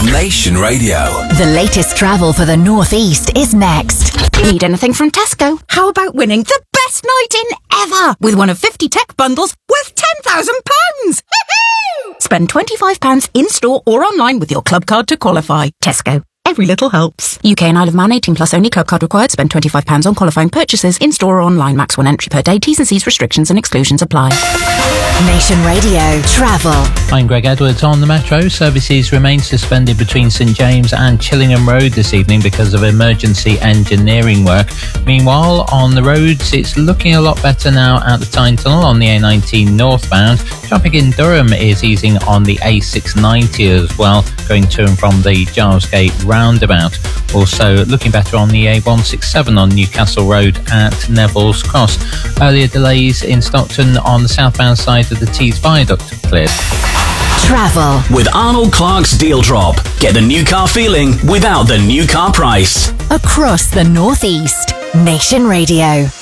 Nation Radio. The latest travel for the North East is next. Need anything from Tesco? How about winning the best night in ever with one of 50 tech bundles worth £10,000? Spend £25 in-store or online with your club card to qualify. Tesco. Every little helps. UK and Isle of Man 18 plus only. Club card required. Spend £25 on qualifying purchases in-store or online. Max 1 entry per day. T's and C's restrictions and exclusions apply. Nation Radio Travel. I'm Greg Edwards. On the Metro, services remain suspended between St James and Chillingham Road this evening because of emergency engineering work. Meanwhile, on the roads, it's looking a lot better now at the Tyne Tunnel on the A19 northbound. Traffic in Durham is easing on the A690 as well, going to and from the Gilesgate roundabout. Also looking better on the A167 on Newcastle Road at Neville's Cross. Earlier delays in Stockton on the southbound side of the Tees Viaduct have cleared. Travel with Arnold Clark's Deal Drop. Get the new car feeling without the new car price. across the North East. Nation Radio.